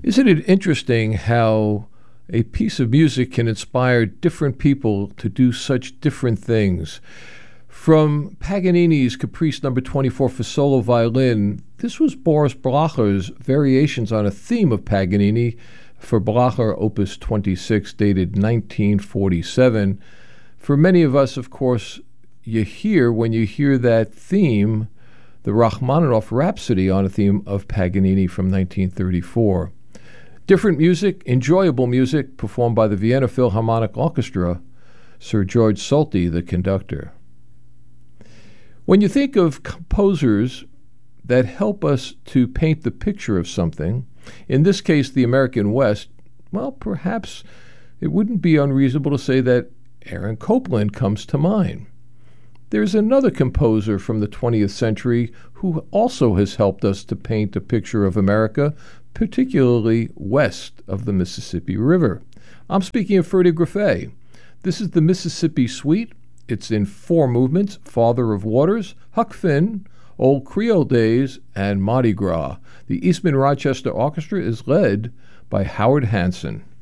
Isn't it interesting how a piece of music can inspire different people to do such different things? From Paganini's Caprice No. 24 for solo violin, this was Boris Blacher's variations on a theme of Paganini for Blacher Opus 26, dated 1947. For many of us, of course, when you hear that theme, the Rachmaninoff Rhapsody on a theme of Paganini from 1934. Different music, enjoyable music, performed by the Vienna Philharmonic Orchestra, Sir George Solti, the conductor. When you think of composers that help us to paint the picture of something, in this case the American West, well, perhaps it wouldn't be unreasonable to say that Aaron Copland comes to mind. There's another composer from the 20th century who also has helped us to paint a picture of America, particularly west of the Mississippi River. I'm speaking of Freddie Greffé. This is the Mississippi Suite. It's in 4 movements: Father of Waters, Huck Finn, Old Creole Days, and Mardi Gras. The Eastman Rochester Orchestra is led by Howard Hanson.